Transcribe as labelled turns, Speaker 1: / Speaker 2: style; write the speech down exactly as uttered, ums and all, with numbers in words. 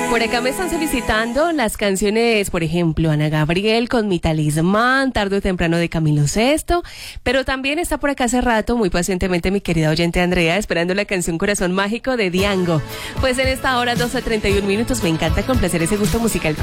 Speaker 1: Por acá me están solicitando las canciones, por ejemplo, Ana Gabriel con Mi Talismán, Tarde o Temprano de Camilo Sesto, pero también está por acá hace rato, muy pacientemente, mi querida oyente Andrea, esperando la canción Corazón Mágico de Diango. Pues en esta hora, doce treinta y un minutos, me encanta complacer ese gusto musical.